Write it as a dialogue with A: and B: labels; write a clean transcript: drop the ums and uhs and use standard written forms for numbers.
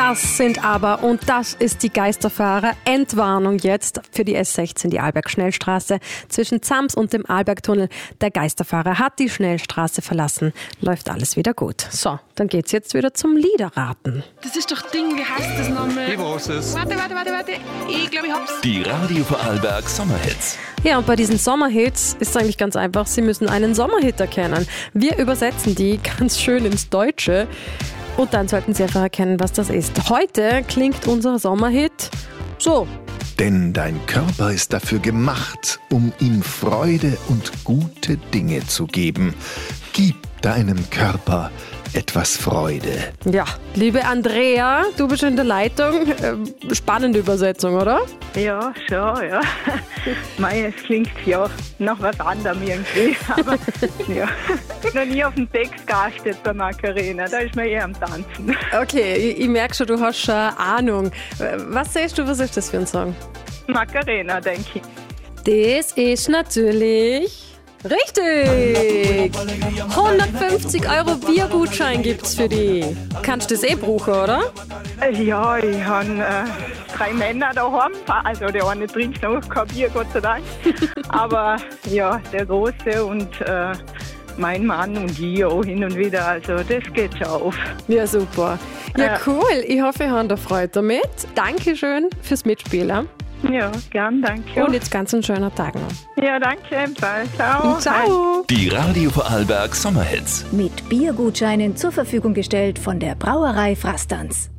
A: Das sind aber, und das ist die Geisterfahrer, Entwarnung jetzt für die S16, die Arlberg-Schnellstraße zwischen Zams und dem Arlbergtunnel. Der Geisterfahrer hat die Schnellstraße verlassen. Läuft alles wieder gut. So, dann geht's jetzt wieder zum Liederraten.
B: Das ist doch Ding, wie heißt das nochmal?
C: Ich weiß es.
B: Warte. Ich glaube, ich hab's.
D: Die Radio Vorarlberg Sommerhits.
A: Ja, und bei diesen Sommerhits ist es eigentlich ganz einfach. Sie müssen einen Sommerhit erkennen. Wir übersetzen die ganz schön ins Deutsche. Und dann sollten Sie einfach erkennen, was das ist. Heute klingt unser Sommerhit so.
E: Denn dein Körper ist dafür gemacht, um ihm Freude und gute Dinge zu geben. Gib deinem Körper etwas Freude.
A: Ja, liebe Andrea, du bist in der Leitung. Spannende Übersetzung, oder?
F: Ja, schon, ja. Mei, es klingt ja nach was anderem irgendwie. Aber ja, noch nie auf den Text geachtet bei Macarena. Da ist man eher am Tanzen.
A: Okay, ich merke schon, du hast schon Ahnung. Was sagst du, was ist das für ein Song?
F: Macarena, denke ich.
A: Das ist natürlich richtig! 150 € Biergutschein gibt's für die. Kannst du das brauchen, oder?
F: Ja, ich habe 3 Männer daheim. Also der eine trinkt noch kein Bier, Gott sei Dank. Aber ja, der Große und mein Mann und ich auch hin und wieder. Also das geht schon auf.
A: Ja, super. Ja, cool. Ich hoffe, ihr habt da Freude damit. Dankeschön fürs Mitspielen.
F: Ja, gern, danke.
A: Und jetzt ganz einen schönen Tag noch.
F: Ja, danke, ebenfalls. Ciao.
A: Ciao.
D: Die Radio Vorarlberg Sommerhits.
G: Mit Biergutscheinen zur Verfügung gestellt von der Brauerei Frastans.